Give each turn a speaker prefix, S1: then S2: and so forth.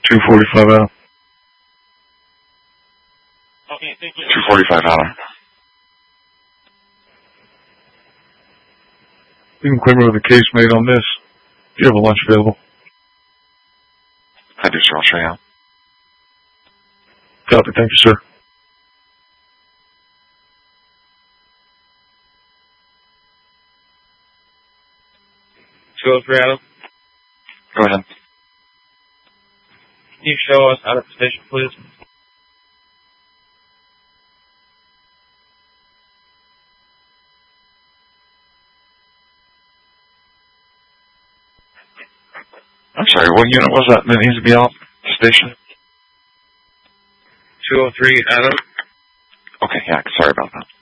S1: 245 Adam.
S2: Okay, thank you.
S3: 245 Adam.
S1: You can claim with a case made on this. Do you have a lunch available?
S3: I do, sir. I'll show you out.
S1: Copy. Thank you, sir.
S2: For Adam.
S3: Go ahead.
S2: Can you show us out of the station, please?
S3: I'm sorry, what unit was that needs to be out? Station?
S2: 203 Adam.
S3: Okay, yeah, sorry about that.